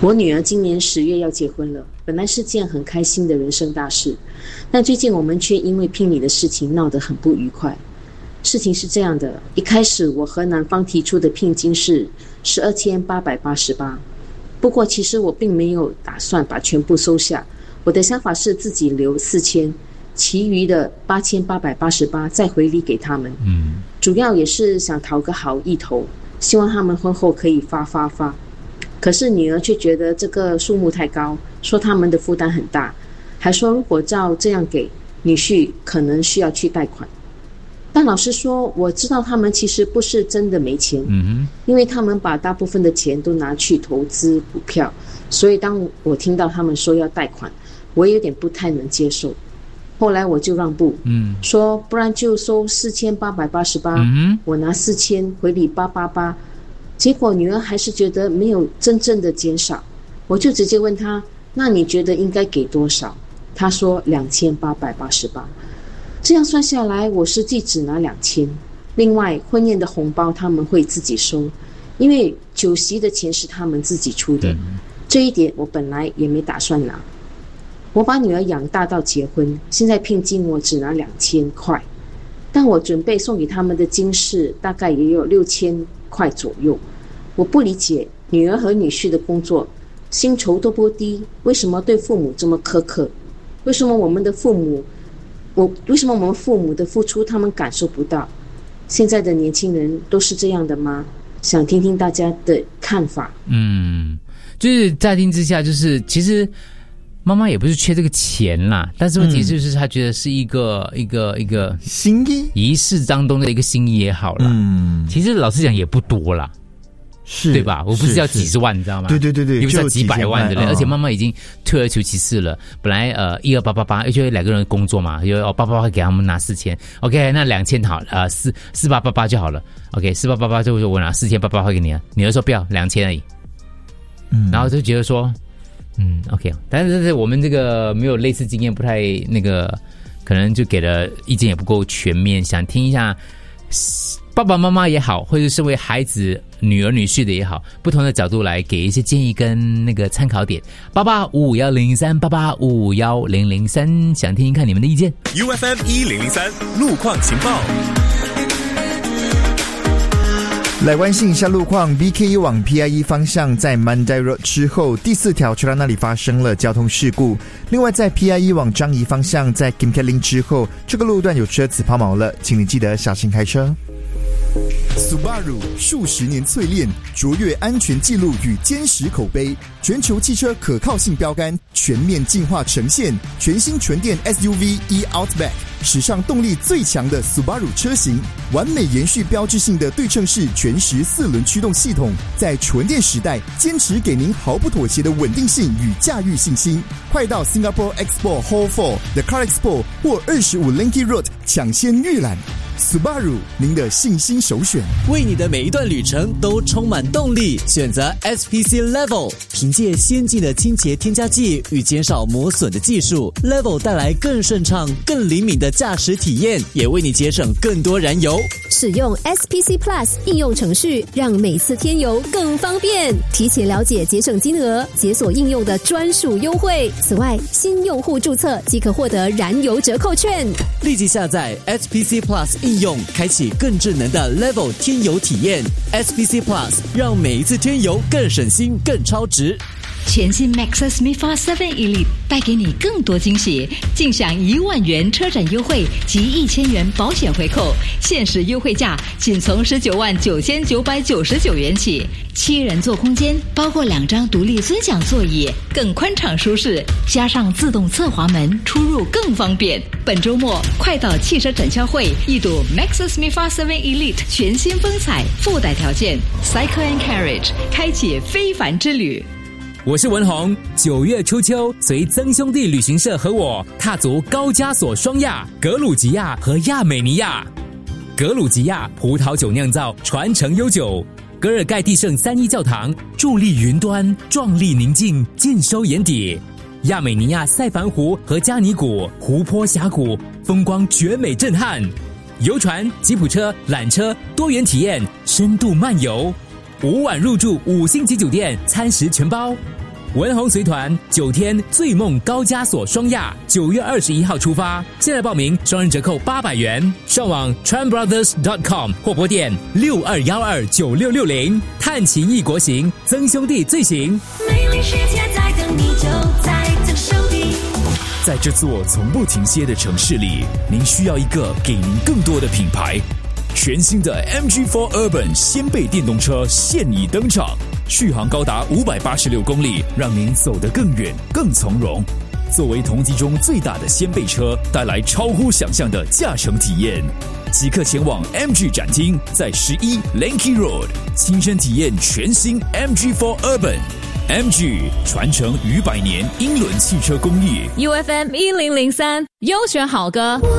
我女儿今年10月要结婚了，本来是件很开心的人生大事，但最近我们却因为聘礼的事情闹得很不愉快。事情是这样的，一开始我和男方提出的聘金是12888，不过其实我并没有打算把全部收下，我的想法是自己留4000，其余的8888再回礼给他们。主要也是想讨个好意头，希望他们婚后可以发。可是女儿却觉得这个数目太高，说他们的负担很大，还说如果照这样给，女婿可能需要去贷款。但老实说，我知道他们其实不是真的没钱，因为他们把大部分的钱都拿去投资股票，所以当我听到他们说要贷款，我有点不太能接受。后来我就让步，说不然就收4888，我拿4000回礼888。结果女儿还是觉得没有真正的减少，我就直接问她，那你觉得应该给多少？她说2888。这样算下来，我实际只拿2000。另外，婚宴的红包他们会自己收，因为酒席的钱是他们自己出的。这一点我本来也没打算拿。我把女儿养大到结婚，现在聘金我只拿2000块，但我准备送给他们的金饰大概也有6000块左右。我不理解女儿和女婿的工作薪酬都不低，为什么对父母这么苛刻？为什么我们父母的付出他们感受不到？现在的年轻人都是这样的吗？想听听大家的看法。 就是乍听之下，就是其实妈妈也不是缺这个钱啦，但是问题就是她觉得是一个心意， 仪式当中的一个心意也好啦。其实老实讲也不多啦， 是对吧？我不是要几十万，你知道吗？ 对， 也不是要几百万的，而且妈妈已经退而求其次了。本来12888，因为2个人工作嘛，有888给他们拿4000 ，OK， 那2000好，4888就好了 ，OK， 4888就我拿4888会给你啊，女儿说不要2000而已，然后就觉得说。OK， 但是我们这个没有类似经验，不太那个，可能就给的意见也不够全面，想听一下爸爸妈妈也好，或者是为孩子女儿女婿的也好，不同的角度来给一些建议跟那个参考点。88551003，88551003，想听听看你们的意见。 UFM 1003路况情报。 来关心一下路况 ，BKE 往 PIE 方向在 Mandai Road 之后第4条车道那里发生了交通事故。另外在 PIE 往樟宜方向在 Kim Keling 之后，这个路段有车子抛锚了，请你记得小心开车。Subaru 数十年淬炼，卓越安全记录与坚实口碑，全球汽车可靠性标杆全面进化呈现。全新纯电 SUV e-Outback， 史上动力最强的 Subaru 车型，完美延续标志性的对称式全时4轮驱动系统，在纯电时代坚持给您毫不妥协的稳定性与驾驭信心。快到 Singapore Expo Hall 4 The Car Expo 或25 Linky Road 抢先预览。Subaru， 您的信心首选， 为你的每一段旅程都充满动力。选择 SPC Level， 凭借先进的清洁添加剂与减少磨损的技术 ，Level 带来更顺畅、更灵敏的驾驶体验，也为你节省更多燃油。 使用 SPC Plus 应用程序，让每次添油更方便。提前了解节省金额，解锁应用的专属优惠。此外，新用户注册即可获得燃油折扣券。 立即下载 SPC Plus 应用，开启更智能的 Level 添油体验。SPC Plus 让每一次添油更省心、更超值。 全新 Maxus MIFA 7 Elite 带给你更多惊喜，尽享1万元车展优惠及1000元保险回扣，限时优惠价仅从199999元起。7人座空间，包括2张独立尊享座椅，更宽敞舒适，加上自动侧滑门，出入更方便。本周末快到汽车展销会一睹 Maxus MIFA 7 Elite 全新风采，附带条件 Cycle and Carriage， 开启非凡之旅。 我是文宏，9月初秋，随曾兄弟旅行社和我踏足高加索双亚、格鲁吉亚和亚美尼亚。格鲁吉亚葡萄酒酿造传承悠久，格尔盖蒂圣3一教堂伫立云端，壮丽宁静，尽收眼底。亚美尼亚塞凡湖和加尼谷湖泊峡谷风光绝美震撼，游船、吉普车、缆车多元体验，深度漫游。5晚入住5星级酒店，餐食全包。 文宏随团9天醉梦高加索双亚，9月21号出发。现在报名，双人折扣800元。上网 tranbrothers.com 或拨电62129660。探奇异国行，曾兄弟最行。 美丽世界在等你，就在曾兄弟。 在这座从不停歇的城市里，您需要一个给您更多的品牌。全新的 MG4 Urban 掀背电动车现已登场，续航高达586公里，让您走得更远、更从容。作为同级中最大的掀背车，带来超乎想象的驾乘体验。即刻前往 MG 展厅，在11 Lanky Road 亲身体验全新 MG4 Urban。MG 传承逾100年英伦汽车工艺。 UFM 1003优选好歌。